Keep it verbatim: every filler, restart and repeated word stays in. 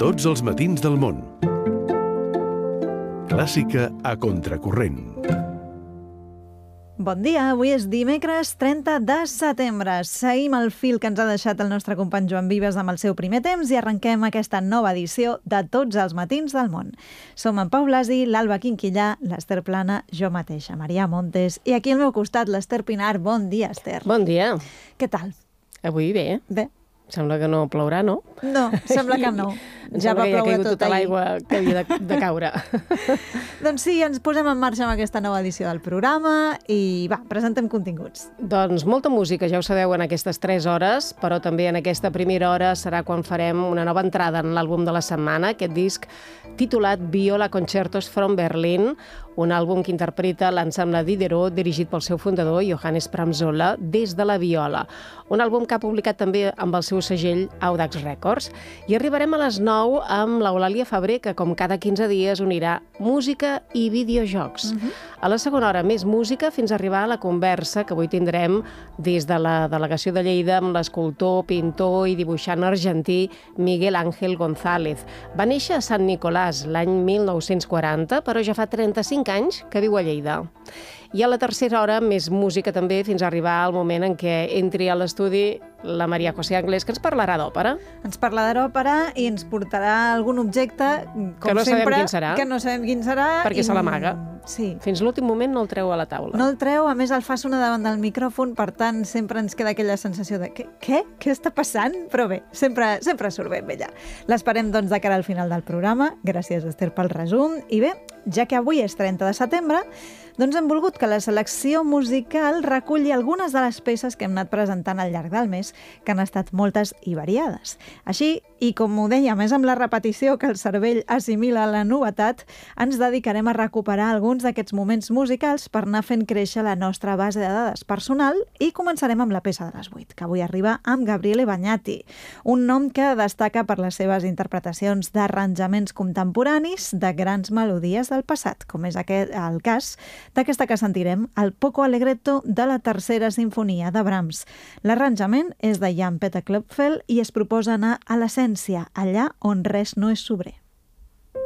Tots els matins del món. Clàssica a contracorrent. Bon dia, avui és dimecres trenta de setembre. Seguim el fil que ens ha deixat el nostre company Joan Vives amb el seu primer temps i arrenquem aquesta nova edició de Tots els matins del món. Som en Pau Blasi, l'Alba Quinquillà, l'Ester Plana, jo mateixa, Maria Montes, i aquí al meu costat l'Ester Pinar. Bon dia, Ester. Bon dia. Què tal? Avui bé. Bé. Sembla que no plourà, no? No, sembla que no. Ja va ploure tot tota l'aigua que havia de, de caure. Doncs sí, ens posem en marxa amb aquesta nova edició del programa i va, presentem continguts. Doncs molta música, ja ho sabeu, en aquestes tres hores, però també en aquesta primera hora serà quan farem una nova entrada en l'àlbum de la setmana, aquest disc titulat Viola Concertos from Berlin, un àlbum que interpreta l'ensemble Diderot, dirigit pel seu fundador, Johannes Pramzola, des de la viola. Un àlbum que ha publicat també amb el seu segell Audax Records. I arribarem a les nou amb l'Eulàlia Febrer, que com cada quinze dies unirà música i videojocs. Uh-huh. A la segona hora, més música, fins a arribar a la conversa que avui tindrem des de la delegació de Lleida amb l'escultor, pintor i dibuixant argentí Miguel Ángel González. Va néixer a Sant Nicolàs l'any mil nou-cents quaranta, però ja fa trenta-cinc anys que viu a Lleida. I a la tercera hora, més música també, fins a arribar al moment en què entri a l'estudi la Maria José Anglés, que ens parlarà d'òpera. Ens parlarà d'òpera i ens portarà algun objecte, com que no sempre, sabem quin serà, que no sabem quin serà. Perquè i... se l'amaga. Sí. Fins l'últim moment no el treu a la taula. No el treu, a més el fa sonar davant del micròfon, per tant sempre ens queda aquella sensació de què? Què, què està passant? Però bé, sempre, sempre surt bé amb ella. L'esperem doncs de cara al final del programa. Gràcies, Ester, pel resum. I bé, ja que avui és trenta de setembre, doncs hem volgut que la selecció musical reculli algunes de les peces que hem anat presentant al llarg del mes, que han estat moltes i variades. Així, i com ho deia, més amb la repetició que el cervell assimila la novetat, ens dedicarem a recuperar alguns d'aquests moments musicals per anar fent créixer la nostra base de dades personal i començarem amb la peça de les vuit, que avui arriba amb Gabriele Bagnati, un nom que destaca per les seves interpretacions d'arranjaments contemporanis de grans melodies del passat, com és aquest el cas d'aquesta que sentirem, el Poco Allegretto de la tercera sinfonia de Brahms. L'arranjament és de Jan Peter Klopfel i es proposa anar a l'essència, allà on res no és sobrer.